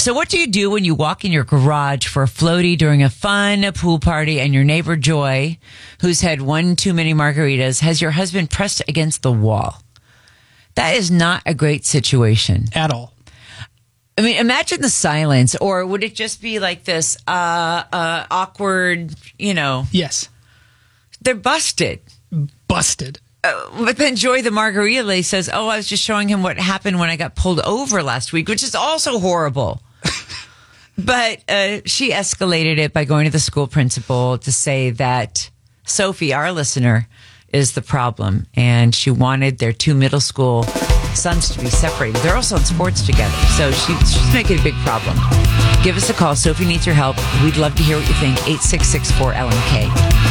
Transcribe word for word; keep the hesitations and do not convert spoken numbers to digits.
So what do you do when you walk in your garage for a floaty during a fun pool party and your neighbor Joy, who's had one too many margaritas, has your husband pressed against the wall? That is not a great situation. At all. I mean, imagine the silence, or would it just be like this uh, uh, awkward, you know? Yes. They're busted. Busted. Uh, but then Joy, the margarita lady, says, oh, I was just showing him what happened when I got pulled over last week, which is also horrible. But uh, she escalated it by going to the school principal to say that Sophie, our listener, is the problem. And she wanted their two middle school sons to be separated. They're also in sports together. So she, she's making a big problem. Give us a call. Sophie needs your help. We'd love to hear what you think. eight six six four L M K.